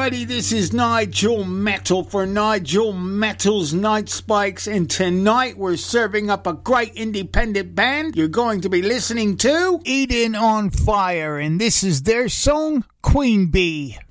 everybody, this is Nigel Metal for Nigel Metal's Night Spikes, and tonight we're serving up a great independent band. You're going to be listening to Eden on Fire, and this is their song, Queen Bee.